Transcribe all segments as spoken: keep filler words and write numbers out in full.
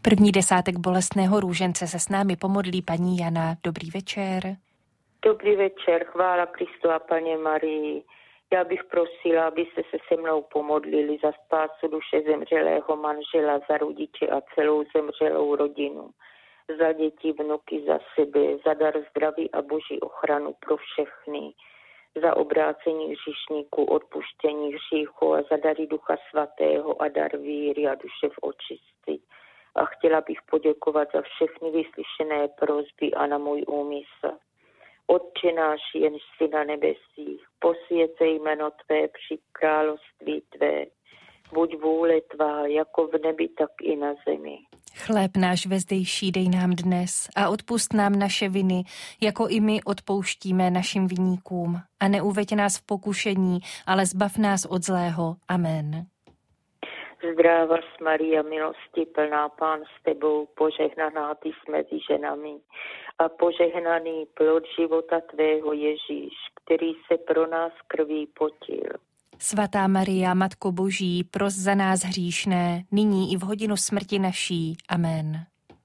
První desátek bolestného růžence se s námi pomodlí paní Jana. Dobrý večer. Dobrý večer, chvála Kristu a Paně Marii. Já bych prosila, abyste se se mnou pomodlili za spásu duše zemřelého manžela, za rodiče a celou zemřelou rodinu, za děti, vnuky, za sebe, za dar zdraví a boží ochranu pro všechny, za obrácení hříšníků, odpuštění hříchu a za dary Ducha Svatého a dar víry a duše v očistí. A chtěla bych poděkovat za všechny vyslyšené prosby a na můj úmysl. Otče náš, jenž jsi na nebesích, posvěcej jméno Tvé, přijď království Tvé. Buď vůle Tvá, jako v nebi, tak i na zemi. Chléb náš vezdejší dej nám dnes a odpusť nám naše viny, jako i my odpouštíme našim viníkům. A neuveď nás v pokušení, ale zbav nás od zlého. Amen. Zdráva Maria, milosti plná, Pán s Tebou, požehnaná Ty jsi mezi ženami a požehnaný plod života Tvého Ježíš, který se pro nás krví potil. Svatá Maria, Matko Boží, pros za nás hříšné, nyní i v hodinu smrti naší. Amen.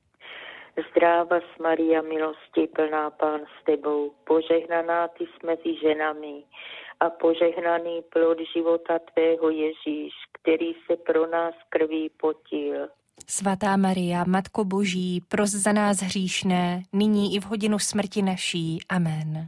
Zdráva Maria, milosti plná, Pán s Tebou, požehnaná Ty jsi mezi ženami a požehnaný plod života Tvého Ježíš, který se pro nás krví potil. Svatá Maria, Matko Boží, pros za nás hříšné, nyní i v hodinu smrti naší. Amen.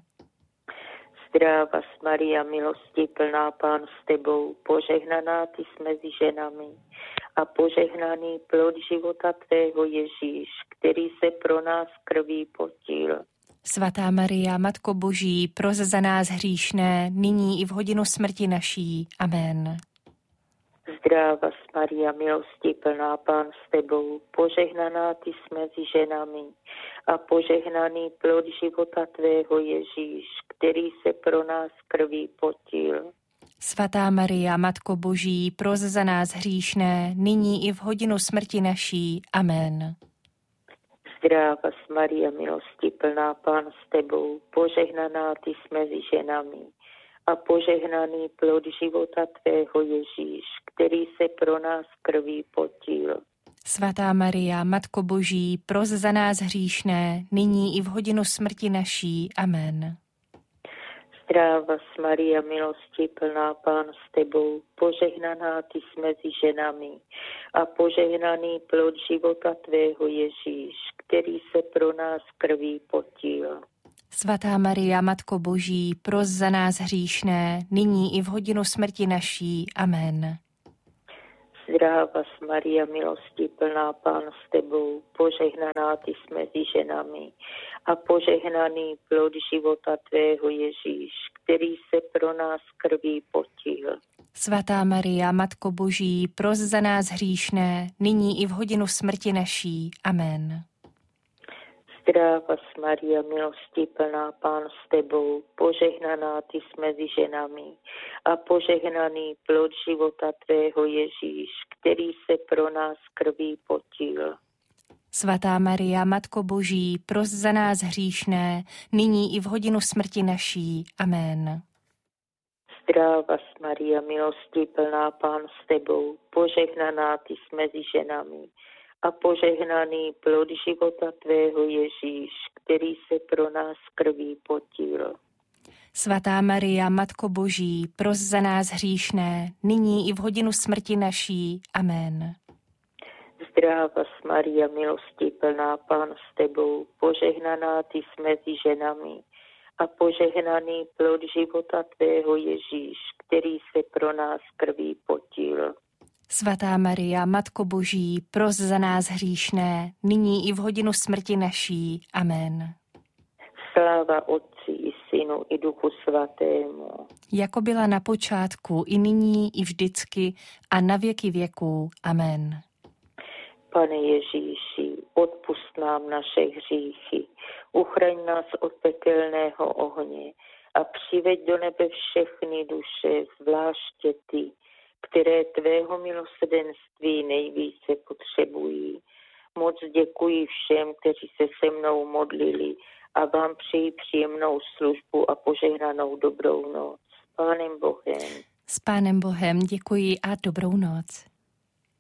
Zdráva Maria, milosti plná, Pán s Tebou, požehnaná Ty jsi mezi ženami a požehnaný plod života Tvého Ježíš, který se pro nás krví potil. Svatá Maria, Matko Boží, pros za nás hříšné, nyní i v hodinu smrti naší. Amen. Zdráva Maria, milosti plná, Pán s Tebou, požehnaná Ty jsi mezi ženami a požehnaný plod života Tvého Ježíš, který se pro nás krví potil. Svatá Maria, Matko Boží, pros za nás hříšné, nyní i v hodinu smrti naší. Amen. Zdráva Maria, milosti plná, Pán s Tebou, požehnaná Ty jsi mezi ženami a požehnaný plod života Tvého Ježíš, který se pro nás krví potil. Svatá Maria, Matko Boží, pros za nás hříšné, nyní i v hodinu smrti naší. Amen. Zdráva Maria, milosti plná, Pán s Tebou, požehnaná Ty jsi mezi ženami a požehnaný plod života Tvého Ježíš, který se pro nás krví potil. Svatá Maria, Matko Boží, pros za nás hříšné, nyní i v hodinu smrti naší. Amen. Zdráva Maria, milosti plná, Pán s Tebou, požehnaná Ty jsi mezi ženami a požehnaný plod života Tvého Ježíš, který se pro nás krví potil. Svatá Maria, Matko Boží, pros za nás hříšné, nyní i v hodinu smrti naší. Amen. Zdráva Maria, milosti plná, Pán s Tebou, požehnaná Ty jsi mezi ženami a požehnaný plod života Tvého Ježíš, který se pro nás krví potil. Svatá Maria, Matko Boží, pros za nás hříšné, nyní i v hodinu smrti naší. Amen. Zdráva Maria, milosti plná, Pán s Tebou, požehnaná Ty jsi mezi ženami a požehnaný plod života Tvého Ježíš, který se pro nás krví potil. Svatá Maria, Matko Boží, pros za nás hříšné, nyní i v hodinu smrti naší. Amen. Zdráva Maria, milosti plná, Pán s Tebou, požehnaná Ty jsi mezi ženami a požehnaný plod života Tvého Ježíš, který se pro nás krví potil. Svatá Maria, Matko Boží, pros za nás hříšné, nyní i v hodinu smrti naší. Amen. Sláva Otci i Synu i Duchu Svatému. Jako byla na počátku, i nyní, i vždycky, a na věky věků. Amen. Pane Ježíši, odpusť nám naše hříchy, uchraň nás od pekelného ohně a přiveď do nebe všechny duše, zvláště ty, které Tvého milosrdenství nejvíce potřebují. Moc děkuji všem, kteří se se mnou modlili a vám přeji příjemnou službu a požehnanou dobrou noc. S Pánem Bohem. S Pánem Bohem děkuji a dobrou noc.